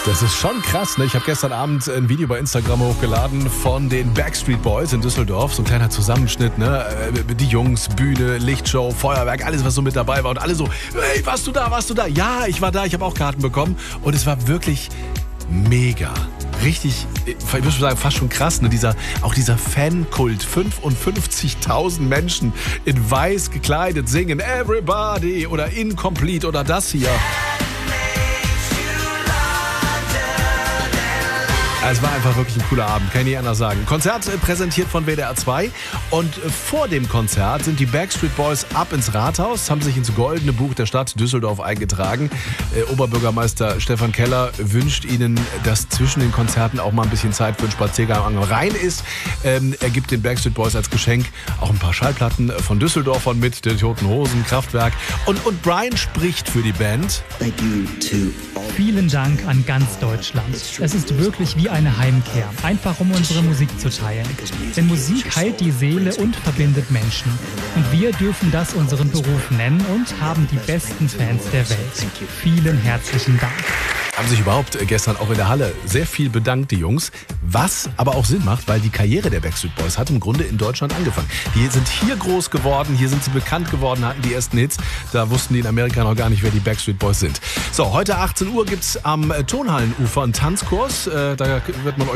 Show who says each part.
Speaker 1: Das ist schon krass, ne? Ich habe gestern Abend ein Video bei Instagram hochgeladen von den Backstreet Boys in Düsseldorf. So ein kleiner Zusammenschnitt, ne? Die Jungs, Bühne, Lichtshow, Feuerwerk, alles, was so mit dabei war. Und alle so, hey, warst du da, warst du da? Ja, ich war da, ich habe auch Karten bekommen. Und es war wirklich mega. Richtig, ich würde sagen, fast schon krass, ne? Dieser Fankult. 55.000 Menschen in weiß gekleidet singen Everybody oder Incomplete oder das hier. Es war einfach wirklich ein cooler Abend, kann ich nicht anders sagen. Konzert präsentiert von WDR 2 und vor dem Konzert sind die Backstreet Boys ab ins Rathaus, haben sich ins Goldene Buch der Stadt Düsseldorf eingetragen. Oberbürgermeister Stefan Keller wünscht ihnen, dass zwischen den Konzerten auch mal ein bisschen Zeit für einen Spaziergang am Rhein ist. Er gibt den Backstreet Boys als Geschenk auch ein paar Schallplatten von Düsseldorfern mit, der Toten Hosen, Kraftwerk. Und Brian spricht für die Band.
Speaker 2: Vielen Dank an ganz Deutschland. Es ist wirklich wie eine Heimkehr, einfach um unsere Musik zu teilen. Denn Musik heilt die Seele und verbindet Menschen. Und wir dürfen das unseren Beruf nennen und haben die besten Fans der Welt. Vielen herzlichen Dank.
Speaker 1: Haben sich überhaupt gestern auch in der Halle sehr viel bedankt, die Jungs. Was aber auch Sinn macht, weil die Karriere der Backstreet Boys hat im Grunde in Deutschland angefangen. Die sind hier groß geworden, hier sind sie bekannt geworden, hatten die ersten Hits. Da wussten die in Amerika noch gar nicht, wer die Backstreet Boys sind. So, heute 18 Uhr gibt's am Tonhallenufer einen Tanzkurs. Da wird man euch